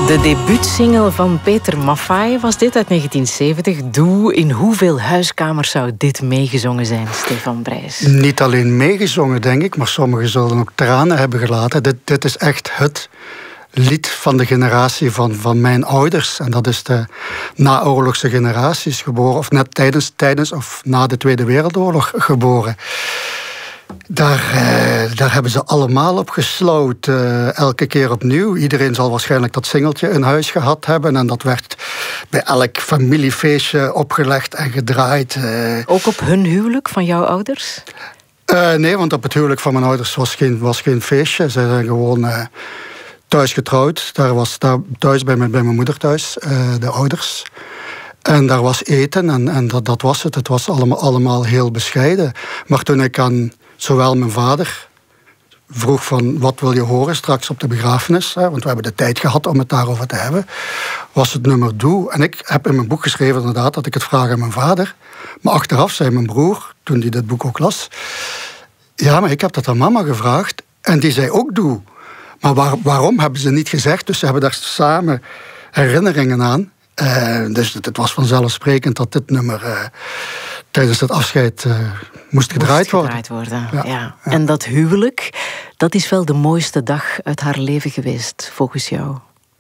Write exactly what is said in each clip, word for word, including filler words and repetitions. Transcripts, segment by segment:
De debuutsingle van Peter Maffay was dit uit negentien zeventig. Doe, in hoeveel huiskamers zou dit meegezongen zijn, Stefan Brijs? Niet alleen meegezongen, denk ik, maar sommigen zullen ook tranen hebben gelaten. Dit, dit is echt het lied van de generatie van, van mijn ouders. En dat is de naoorlogse generatie, is geboren, of net tijdens, tijdens of na de Tweede Wereldoorlog geboren. Daar, eh, daar hebben ze allemaal op gesloten, uh, elke keer opnieuw. Iedereen zal waarschijnlijk dat singeltje in huis gehad hebben. En dat werd bij elk familiefeestje opgelegd en gedraaid. Uh. Ook op hun huwelijk van jouw ouders? Uh, nee, want op het huwelijk van mijn ouders was geen, was geen feestje. Ze zijn gewoon uh, thuis getrouwd. Daar was daar, thuis bij mijn, bij mijn moeder thuis, uh, de ouders. En daar was eten en, en dat, dat was het. Het was allemaal, allemaal heel bescheiden. Maar toen ik aan zowel mijn vader vroeg van wat wil je horen straks op de begrafenis, hè, want we hebben de tijd gehad om het daarover te hebben, was het nummer Doe. En ik heb in mijn boek geschreven inderdaad dat ik het vraag aan mijn vader. Maar achteraf zei mijn broer, toen hij dit boek ook las, ja, maar ik heb dat aan mama gevraagd en die zei ook Doe. Maar waar, waarom hebben ze niet gezegd? Dus ze hebben daar samen herinneringen aan. Uh, dus het, het was vanzelfsprekend dat dit nummer uh, tijdens het afscheid uh, moest gedraaid moest worden. Gedraaid worden. Ja, ja. ja. En dat huwelijk, dat is wel de mooiste dag uit haar leven geweest, volgens jou?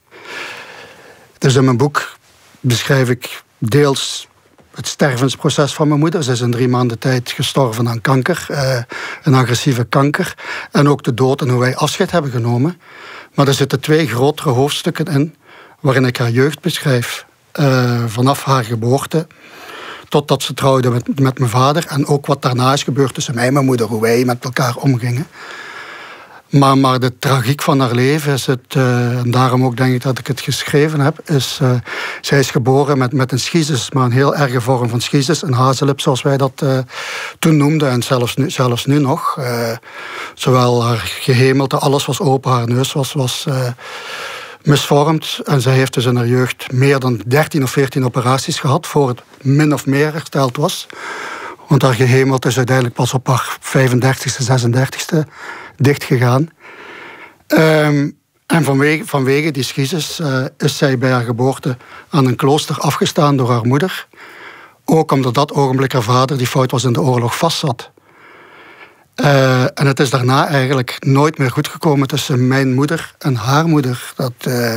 Dus in mijn boek beschrijf ik deels het stervensproces van mijn moeder. Ze is in drie maanden tijd gestorven aan kanker, uh, een agressieve kanker. En ook de dood en hoe wij afscheid hebben genomen. Maar er zitten twee grotere hoofdstukken in waarin ik haar jeugd beschrijf. Uh, vanaf haar geboorte totdat ze trouwde met, met mijn vader. En ook wat daarna is gebeurd tussen mij en mijn moeder. Hoe wij met elkaar omgingen. Maar, maar de tragiek van haar leven is het... Uh, en daarom ook denk ik dat ik het geschreven heb. Is, uh, zij is geboren met, met een schisis. Maar een heel erge vorm van schisis. Een hazenlip zoals wij dat uh, toen noemden. En zelfs nu, zelfs nu nog. Uh, zowel haar gehemelte, alles was open. Haar neus was... was uh, misvormd. En zij heeft dus in haar jeugd meer dan dertien of veertien operaties gehad voor het min of meer hersteld was. Want haar gehemelte is uiteindelijk pas op haar vijfendertigste, zesendertigste dichtgegaan. Um, en vanwege, vanwege die schisis uh, is zij bij haar geboorte aan een klooster afgestaan door haar moeder. Ook omdat dat ogenblik haar vader, die fout was in de oorlog, vastzat. Uh, en het is daarna eigenlijk nooit meer goed gekomen tussen mijn moeder en haar moeder. Dat, uh,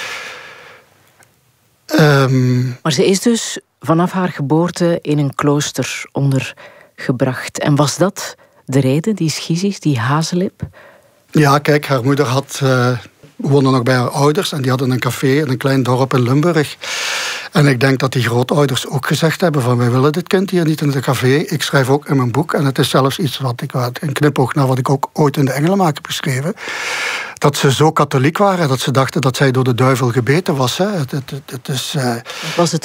um... Maar ze is dus vanaf haar geboorte in een klooster ondergebracht. En was dat de reden, die schisis, die hazenlip? Ja, kijk, haar moeder had, uh, woonde nog bij haar ouders en die hadden een café in een klein dorp in Limburg. En ik denk dat die grootouders ook gezegd hebben van wij willen dit kind hier niet in het café. Ik schrijf ook in mijn boek, en het is zelfs iets wat ik, wat, een knipoog naar wat ik ook ooit in de Engelenmaker heb geschreven, dat ze zo katholiek waren dat ze dachten dat zij door de duivel gebeten was. Hè. Het, het, het, het is, uh... Was het